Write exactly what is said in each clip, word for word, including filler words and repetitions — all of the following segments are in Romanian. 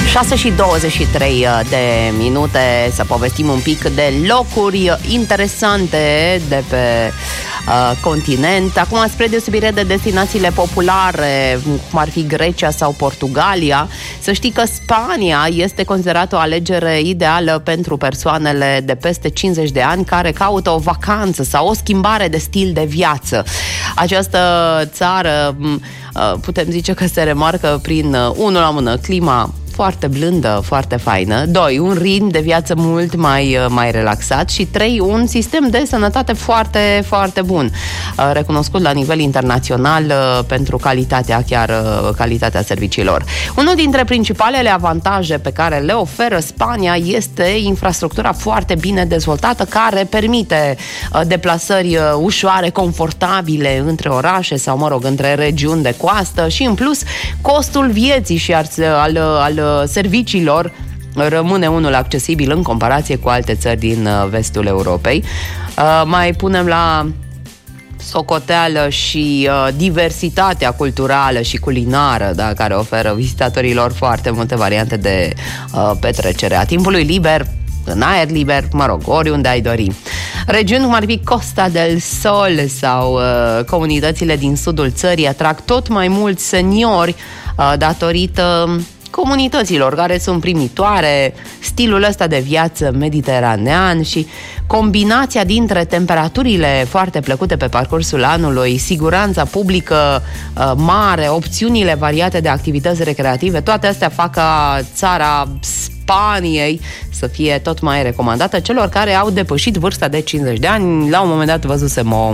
șase și douăzeci și trei de minute să povestim un pic de locuri interesante de pe uh, continent. Acum, spre deosebire de destinațiile populare, cum ar fi Grecia sau Portugalia, să știi că Spania este considerată o alegere ideală pentru persoanele de peste cincizeci de ani care caută o vacanță sau o schimbare de stil de viață. Această țară, putem zice că se remarcă prin, unul la mână, clima foarte blândă, foarte faină. Doi, un ritm de viață mult mai, mai relaxat. Și trei, un sistem de sănătate foarte, foarte bun, recunoscut la nivel internațional pentru calitatea, chiar calitatea serviciilor. Unul dintre principalele avantaje pe care le oferă Spania este infrastructura foarte bine dezvoltată, care permite deplasări ușoare, confortabile între orașe sau, mă rog, între regiuni de coastă și, în plus, costul vieții și al, al, al serviciilor rămâne unul accesibil în comparație cu alte țări din vestul Europei. Uh, mai punem la socoteală și uh, diversitatea culturală și culinară, da, care oferă vizitatorilor foarte multe variante de uh, petrecere a timpului liber, în aer liber, mă rog, oriunde ai dori. Regiuni cum ar fi Costa del Sol sau uh, comunitățile din sudul țării atrag tot mai mulți seniori uh, datorită comunităților care sunt primitoare, stilul ăsta de viață mediteranean și combinația dintre temperaturile foarte plăcute pe parcursul anului, siguranța publică uh, mare, opțiunile variate de activități recreative, toate astea fac ca țara Spaniei să fie tot mai recomandată celor care au depășit vârsta de cincizeci de ani. La un moment dat văzusem o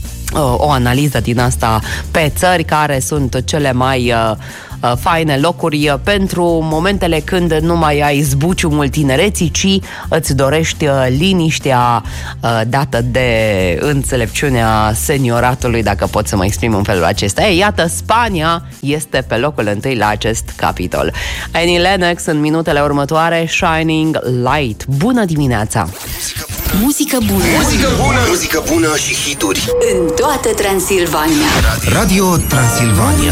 o analiză din asta pe țări care sunt cele mai uh, faine locuri pentru momentele când nu mai ai zbuciumul tinereții, ci îți dorești liniștea uh, dată de înțelepciunea senioratului, dacă pot să mă exprim în felul acesta. Ei, iată, Spania este pe locul întâi la acest capitol. Annie Lennox în minutele următoare, Shining Light. Bună dimineața! Muzică bună. Muzică bună. Muzică bună și hituri în toată Transilvania. Radio Transilvania.